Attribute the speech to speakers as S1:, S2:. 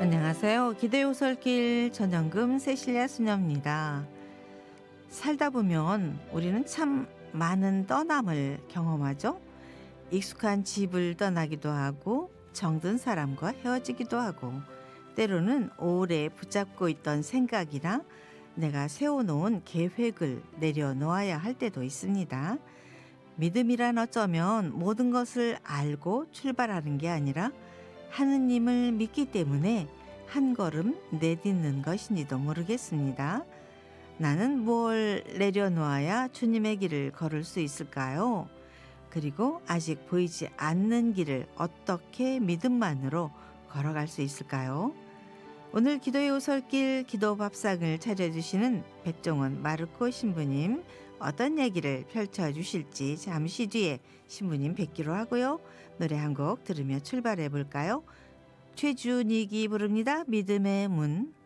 S1: 안녕하세요. 기도의 오솔길 전영금 세실리아 수녀입니다. 살다 보면 우리는 참 많은 떠남을 경험하죠. 익숙한 집을 떠나기도 하고 정든 사람과 헤어지기도 하고 때로는 오래 붙잡고 있던 생각이나 내가 세워놓은 계획을 내려놓아야 할 때도 있습니다. 믿음이란 어쩌면 모든 것을 알고 출발하는 게 아니라 하느님을 믿기 때문에 한 걸음 내딛는 것인지도 모르겠습니다. 나는 뭘 내려놓아야 주님의 길을 걸을 수 있을까요? 그리고 아직 보이지 않는 길을 어떻게 믿음만으로 걸어갈 수 있을까요? 오늘 기도의 오솔길 기도 밥상을 차려주시는 백종원 마르코 신부님, 어떤 얘기를 펼쳐주실지 잠시 뒤에 신부님 뵙기로 하고요. 노래 한 곡 들으며 출발해 볼까요? 최준익이 부릅니다. 믿음의 문.